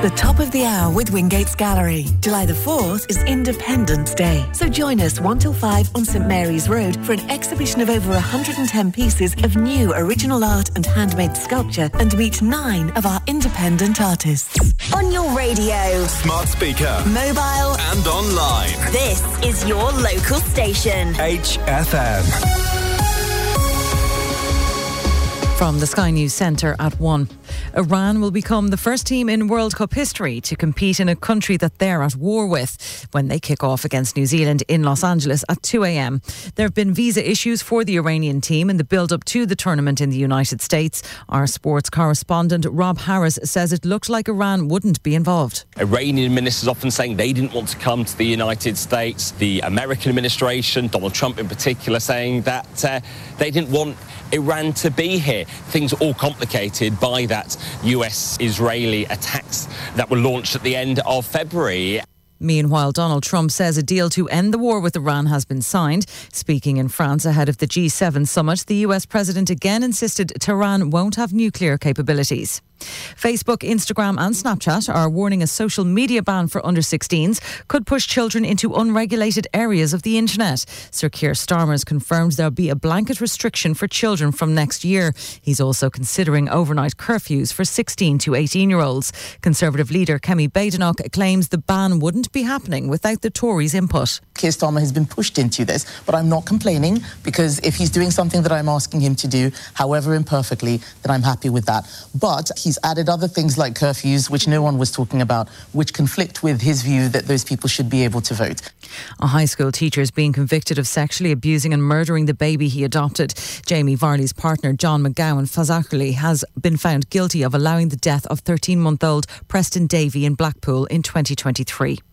The top of the hour with Wingate's Gallery. July the 4th is Independence Day. So join us 1 till 5 on St Mary's Road for an exhibition of over 110 pieces of new original art and handmade sculpture, and meet 9 of our independent artists. On your radio, smart speaker, mobile and online. This is your local station. HFM. From the Sky News Centre at 1. Iran will become the first team in World Cup history to compete in a country that they're at war with when they kick off against New Zealand in Los Angeles at 2 a.m. There have been visa issues for the Iranian team in the build-up to the tournament in the United States. Our sports correspondent Rob Harris says it looked like Iran wouldn't be involved. Iranian ministers often saying they didn't want to come to the United States. The American administration, Donald Trump in particular, saying that they didn't want Iran to be here. Things are all complicated by that US-Israeli attacks that were launched at the end of February. Meanwhile, Donald Trump says a deal to end the war with Iran has been signed. Speaking in France ahead of the G7 summit, the US president again insisted Tehran won't have nuclear capabilities. Facebook, Instagram and Snapchat are warning a social media ban for under-16s could push children into unregulated areas of the internet. Sir Keir Starmer has confirmed there'll be a blanket restriction for children from next year. He's also considering overnight curfews for 16 to 18-year-olds. Conservative leader Kemi Badenoch claims the ban wouldn't be happening without the Tories' input. Keir Starmer has been pushed into this, but I'm not complaining, because if he's doing something that I'm asking him to do, however imperfectly, then I'm happy with that. But he's added other things like curfews, which no one was talking about, which conflict with his view that those people should be able to vote. A high school teacher is being convicted of sexually abusing and murdering the baby he adopted. Jamie Varley's partner, John McGowan Fazakli, has been found guilty of allowing the death of 13-month-old Preston Davey in Blackpool in 2023.